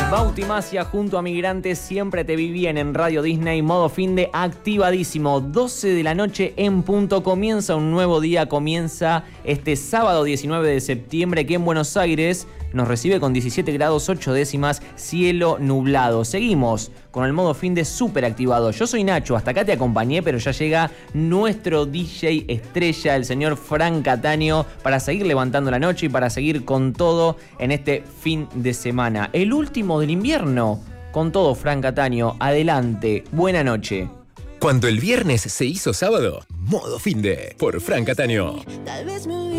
Bautimasia junto a Migrantes, siempre te vi bien en Radio Disney, modo fin de activadísimo. 12 de la noche en punto, comienza un nuevo día, comienza este sábado 19 de septiembre que en Buenos Aires nos recibe con 17 grados 8 décimas, cielo nublado. Seguimos con el modo fin de súper activado. Yo soy Nacho, hasta acá te acompañé, pero ya llega nuestro DJ estrella, el señor Fran Cataño, para seguir levantando la noche y para seguir con todo en este fin de semana. El último del invierno. Con todo, Fran Cataño, adelante, buena noche. Cuando el viernes se hizo sábado, modo fin de por Fran Cataño. Tal vez me